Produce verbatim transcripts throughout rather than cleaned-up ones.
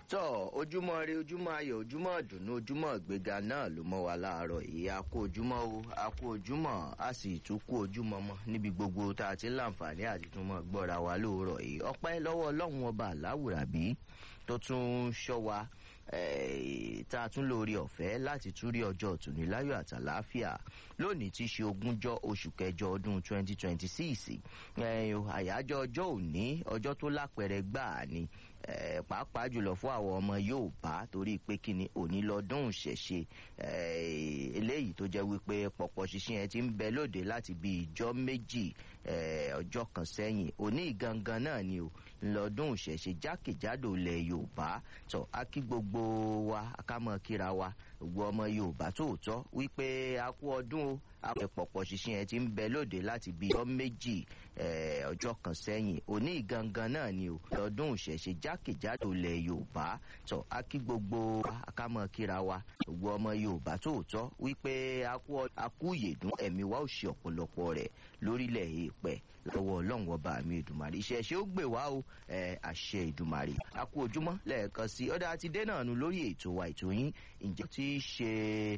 tọ́ ojúmọ́ ire ojúmọ́ ayọ̀ ojúmọ́ ìdùnnú ojúmọ́ ìgbéga náà ló mọ́ wa láàárọ̀ yìí a kú ojúmọ́ o a kú ojúmọ́ a sì tún kú ojúmọ́ mọ́ níbi gbogbo tá a ti láǹfààní àti tún mọ́ gbọ́ra wa lóòrọ̀ yìí ọpẹ́ lọ́wọ́ ọlọ́run ọba aláwùrábí tó tún ṣọ́ wa tá a tún lórí ọ̀fẹ́ láti tún rí ọjọ́ òtúnú láyọ̀ àtàláfíà lónìí tí í ṣe ogúnjọ́ oṣù kẹjọ ọdún twenty twenty six àyájọ́ ọjọ́ òní ọjọ́ tó lápẹẹrẹ gbáà ni pàápàá jùlọ fún àwọn ọmọ Yorùbá torí pé kí ni òní lọ́dún ìṣẹ̀ṣe eléyìí tó jẹ́ wípé pọ̀pọ̀ ṣinṣin ẹ ti ń bẹ lóde láti bí ìjọ́ méjì ọjọ́ kan sẹ́yìn òní gangan náà ni o lọ́dún ìṣẹ̀ṣe jákèjádò ilẹ̀ Yorùbá tó a kí gbogbo wa ká mọ̀ kíra wa gbogbo ọmọ Yorùbá tòótọ́ wípé a kú ọdún o àwọn pọ̀pọ̀ ṣinṣin ẹ ti ń bẹ lóde láti bí ìjọ́ méjì ọjọ́ kan sẹ́yìn òní gangan náà ni o lọ́dún ìṣẹ̀ṣe jákèjádò ilẹ̀ Yorùbá tó a kí gbogbo wa ká mọ̀ kíra wa gbogbo ọmọ Yorùbá tòótọ́ wípé a kú ìyèdún ẹ̀mí wa ò ṣe ọ̀pọ̀lọpọ̀ rẹ̀ lórílẹ̀ èèpẹ̀ lọ́wọ́ ọlọ́run ọba mi Èdùmàrè ìṣẹ̀ṣe ó gbè wá o àṣẹ Èdùmàrè a kú ojúmọ́ lẹ́ẹ̀kan sí ọ̀dà àti dé náà nu lórí ètò wa ètò yín ǹjẹ́ tí í ṣe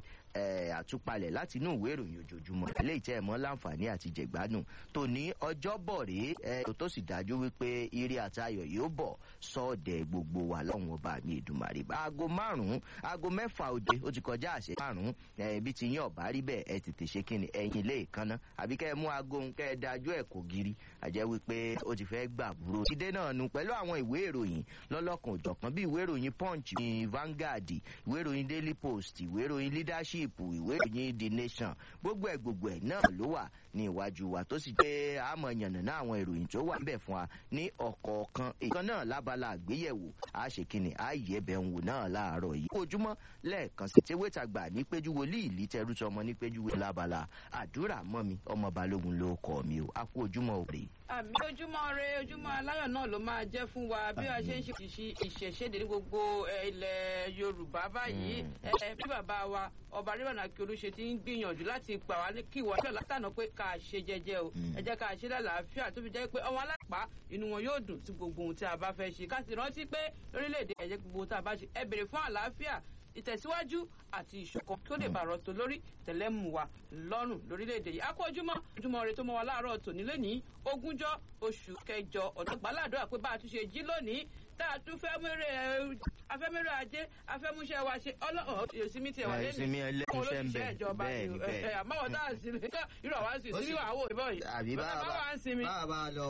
àtúpalẹ̀ láti inú ìwé ìròyìn ojoojúmọ́ eléyìí tẹ́ ẹ mọ́ láǹfààní àti jẹ̀gbádùn tòní ọjọ́bọ̀ rèé tó sì dájú wípé ire àtayọ̀ yóò bọ̀ sọ́ọ̀dẹ̀ gbogbo wa lọ́hùn ọba mi Èdùmàrè aago márùn-ún aago mẹ́fà òde ó ti kọjá àṣẹ márùn-ún bí ti yín ọ̀bá rí bẹ́ẹ̀ ẹ tètè ṣe kíni ẹ̀yin ilé ìkànnà àbí kẹ́ ẹ mú aago kẹ́ ẹ dájú ẹ̀ kò giri àjẹ́ wípé ó ti fẹ́ gbà búrò ti dé náà nu pẹ̀lú àwọn ìwé ìròyìn lọ́lọ́kan òjọ̀kan bí ìwé ìròyìn Punch Vanguard ìwé ìròyìn Daily Post ìwé ìròyìn Leadership ìwé ìròyìn The Nation gbogbo ẹ̀ gbogbo ẹ̀ náà ló wà ní iwájú wa tó sì jẹ́ àmọ́ yànnàná àwọn ìròyìn tó wà níbẹ̀ fún wa ní ọ̀kọ̀ọ̀kan ìkan náà lábala àgbéyẹ̀wò àṣekínni àyẹ̀bẹ̀ ń wò náà láàárọ̀ yìí ojúmọ́ lẹ́ẹ̀kan sí tewétagbà ní péjú wòlíì ìlí tẹrútọ ọmọ ní péjú wòlíì lábala àdúrà mọ́ mi ọmọ balógun ló kọ́ mi o a kú ojúmọ́ òrè. àmì ojúmọ́ rẹ ojúmọ́ aláyọ̀ náà ló máa jẹ́ fún wa bí a ṣe ń ṣe ìṣẹ̀ṣẹ̀dẹ̀ ní gbogbo ilẹ̀ Yorùbá báyìí bí bàbá wa ọba Rẹ̀wọ̀n Akíolú ṣe ti ń gbìyànjú láti pa wá kí wọ́n ṣe látànà pé ká ṣe jẹ́jẹ́ o ẹ jẹ́ ká ṣe lálàáfíà tó fi jẹ́ pé ọmọ alápá inú wọn yóò dùn sí gbogbo ohun tí a bá fẹ́ ṣe ká sì rántí pé lórílẹ̀‐èdè ẹ jẹ́ gbogbo ohun tí a bá ṣe ẹ béèrè fún àlàáfíà ìtẹ̀síwájú àti ìṣọ̀kan kí ó lè bàrọ̀ tó lórí tẹ̀lẹ́mù wa lọ́rùn lórílẹ̀‐èdè yìí. a kú ojúmọ́ ojúmọ́ ire tó mọ́ wa láàárọ̀ tòní lónìí ogúnjọ́ oṣù kẹjọ ọdún gbàládùn àpé bá a tún ṣe jí lónìí tá a tún fẹ́ mẹ́rẹ̀ afẹ́mẹ́rẹ̀ ajé afẹ́múṣẹ́ wa ṣe ọlọ́run yòsímí tiẹ̀ wà lẹ́nu ìsinmi ẹlẹ́kùnṣẹ́ ń bẹ̀ bẹ́ẹ̀ ni bẹ́ẹ̀ àmọ́ wọ́n tá a sinmi irú àwọn àṣìṣe sí àwọn òbí bọ́ọ̀yì àbí bá a bá a lọ